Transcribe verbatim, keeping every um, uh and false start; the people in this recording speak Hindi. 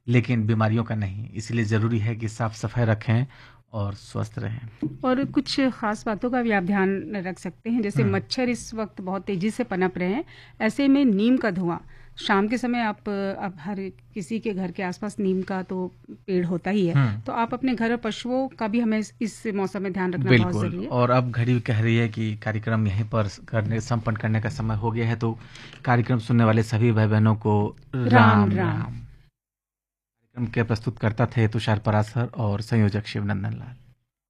लेकिन बीमारियों का नहीं। इसलिए ज़रूरी है कि साफ सफाई रखें और स्वस्थ रहें। और कुछ खास बातों का भी आप ध्यान रख सकते हैं, जैसे हम्म। मच्छर इस वक्त बहुत तेजी से पनप रहे हैं। ऐसे में नीम का धुआं शाम के समय, आप अब हर किसी के घर के आसपास नीम का तो पेड़ होता ही है, हम्म। तो आप अपने घर और पशुओं का भी हमें इस, इस मौसम में ध्यान रखना बहुत बिल्कुल। ज़रूरी है। और अब घड़ी कह रही है कि कार्यक्रम यहीं पर करने संपन्न करने का समय हो गया है, तो कार्यक्रम सुनने वाले सभी भाई बहनों को राम राम राम। राम। कार्यक्रम के प्रस्तुतकर्ता थे तुषार पराशर और संयोजक शिवनंदन लाल।